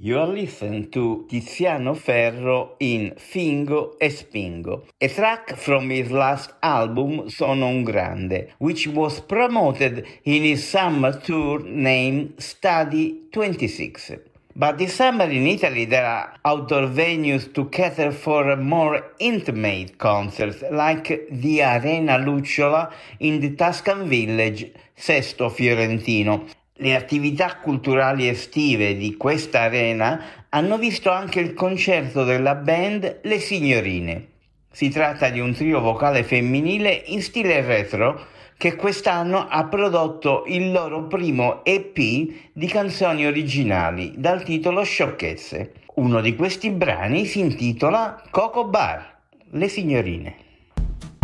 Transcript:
You are listening to Tiziano Ferro in Fingo e Spingo, a track from his last album Sono un Grande, which was promoted in his summer tour named Study 26. But this summer in Italy there are outdoor venues to cater for more intimate concerts like the Arena Lucciola in the Tuscan village Sesto Fiorentino. Le attività culturali estive di questa arena hanno visto anche il concerto della band Le Signorine. Si tratta di un trio vocale femminile in stile retro che quest'anno ha prodotto il loro primo EP di canzoni originali dal titolo Sciocchezze. Uno di questi brani si intitola Coco Bar, Le Signorine.